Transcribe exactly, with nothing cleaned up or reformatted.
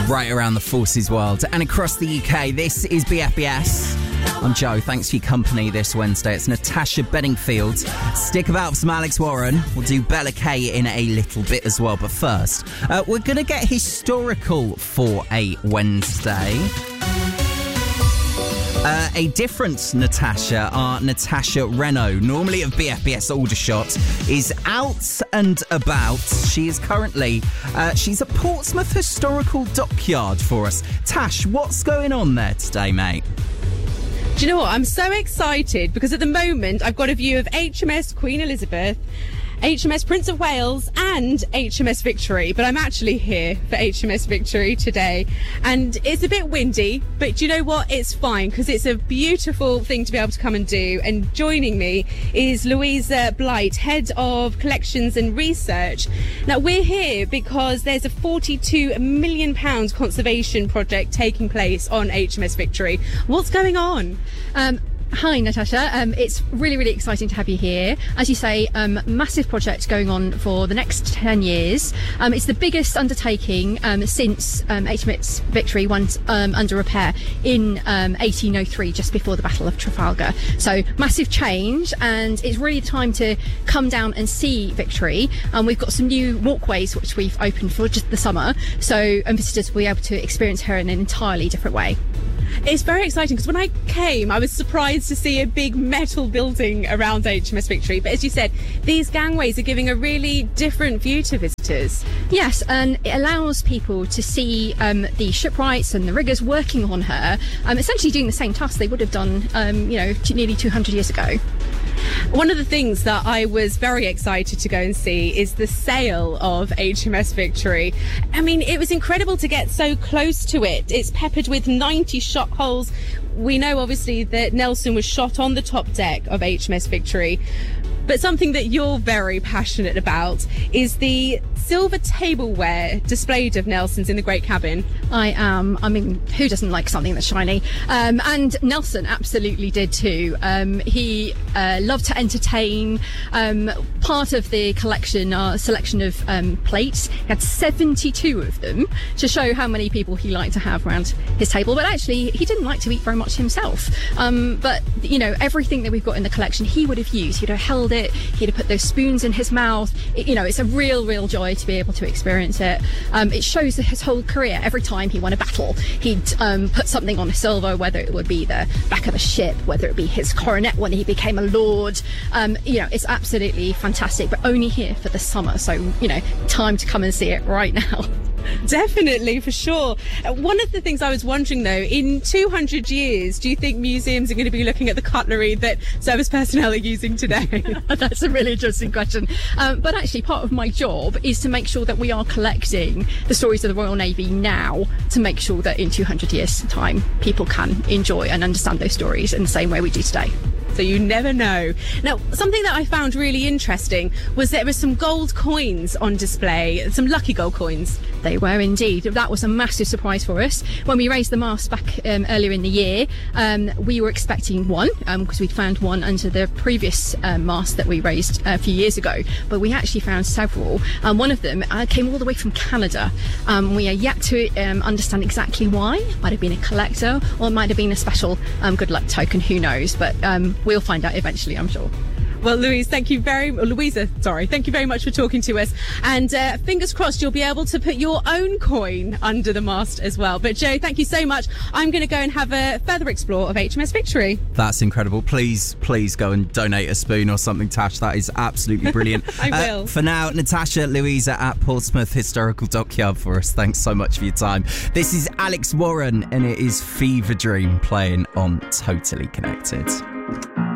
right around the forces world and across the U K. This is B F B S. I'm Joe. Thanks for your company this Wednesday. It's Natasha Bedingfield. Stick about for some Alex Warren. We'll do Bella Kay in a little bit as well. But first, uh, we're going to get historical for a Wednesday. Uh, a different Natasha, our Natasha Renault, normally of B F B S Aldershot, is out and about. She is currently, uh, she's at Portsmouth Historical Dockyard for us. Tash, what's going on there today, mate? Do you know what? I'm so excited because at the moment I've got a view of H M S Queen Elizabeth, H M S Prince of Wales and H M S Victory, but I'm actually here for H M S Victory today, and it's a bit windy, but do you know what? It's fine because it's a beautiful thing to be able to come and do. And joining me is Louisa Blight, Head of Collections and Research. Now we're here because there's a forty-two million pounds conservation project taking place on H M S Victory. What's going on? Um, Hi Natasha, um, it's really really exciting to have you here. As you say, um, massive project going on for the next ten years. Um, it's the biggest undertaking um, since um, H M S Victory went um, under repair in um, eighteen oh three, just before the Battle of Trafalgar. So massive change, and it's really time to come down and see Victory. Um, we've got some new walkways which we've opened for just the summer, so um, visitors will be able to experience her in an entirely different way. It's very exciting because when I came, I was surprised to see a big metal building around H M S Victory. But as you said, these gangways are giving a really different view to visitors. Yes, and it allows people to see um, the shipwrights and the riggers working on her, um, essentially doing the same task they would have done, um, you know, t- nearly two hundred years ago. One of the things that I was very excited to go and see is the sail of H M S Victory. I mean, it was incredible to get so close to it. It's peppered with ninety shot holes. We know, obviously, that Nelson was shot on the top deck of H M S Victory. But something that you're very passionate about is the silver tableware displayed of Nelson's in the Great Cabin. I am. I mean, who doesn't like something that's shiny? Um, and Nelson absolutely did too. Um, he uh, loved to entertain. Um, part of the collection, our selection of um, plates, he had seventy-two of them to show how many people he liked to have around his table. But actually, he didn't like to eat very much himself. Um, but, you know, everything that we've got in the collection, he would have used. He'd have held it. He'd have put those spoons in his mouth. It, you know, it's a real, real joy to be able to experience it. Um, it shows his whole career. Every time he won a battle, he'd um, put something on a silver, whether it would be the back of a ship, whether it be his coronet when he became a lord. Um, you know, it's absolutely fantastic, but only here for the summer. So, you know, time to come and see it right now. Definitely, for sure. One of the things I was wondering, though, in two hundred years, do you think museums are going to be looking at the cutlery that service personnel are using today? That's a really interesting question. Um, but actually, part of my job is to make sure that we are collecting the stories of the Royal Navy now, to make sure that in two hundred years' time, people can enjoy and understand those stories in the same way we do today. So you never know. Now, something that I found really interesting was there were some gold coins on display, some lucky gold coins. They were indeed. That was a massive surprise for us. When we raised the mast back um, earlier in the year, um, we were expecting one, because um, we'd found one under the previous um, mast that we raised a few years ago. But we actually found several. Um, one of them uh, came all the way from Canada. Um, we are yet to um, understand exactly why. It might have been a collector, or it might have been a special um, good luck token, who knows. But um, we'll find out eventually, I'm sure. Well, Louise, thank you very Louisa, sorry, thank you very much for talking to us. And uh, fingers crossed you'll be able to put your own coin under the mast as well. But Joe, thank you so much. I'm going to go and have a further explore of H M S Victory. That's incredible. Please, please go and donate a spoon or something, Tash. That is absolutely brilliant. I will. Uh, for now, Natasha, Louisa at Portsmouth Historical Dockyard for us. Thanks so much for your time. This is Alex Warren, and it is Fever Dream playing on Totally Connected.